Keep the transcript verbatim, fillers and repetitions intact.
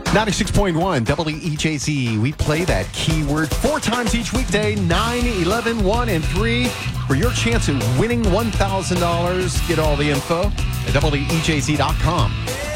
ninety-six point one W E J Z. We play that keyword four times each weekday, nine, eleven, one, and three. For your chance at winning one thousand dollars, get all the info at W E J Z dot com.